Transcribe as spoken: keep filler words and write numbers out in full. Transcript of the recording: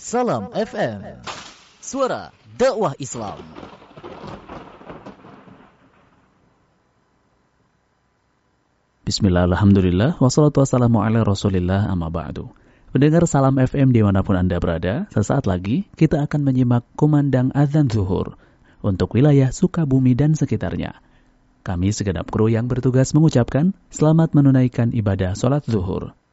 Salam F M, suara dakwah Islam. Bismillah, alhamdulillah, wassalatu wassalamu ala rasulillah, amma ba'du. Pendengar Salam F M dimanapun Anda berada, sesaat lagi kita akan menyimak kumandang azan zuhur untuk wilayah Sukabumi dan sekitarnya. Kami segenap kru yang bertugas mengucapkan selamat menunaikan ibadah sholat zuhur.